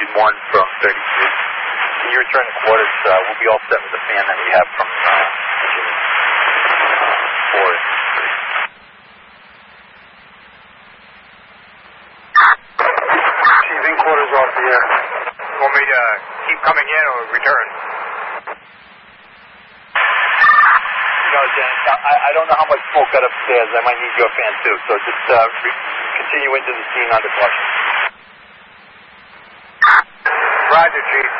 1 from 33. Can you return to quarters? We'll be all set with the fan that we have from Jimmy. 4 and 3. Chief, in quarters off the air. You want me to keep coming in or return? Dennis, I don't know how much smoke got upstairs. I might need your fan too. So just continue into the scene under caution. Roger, Chief.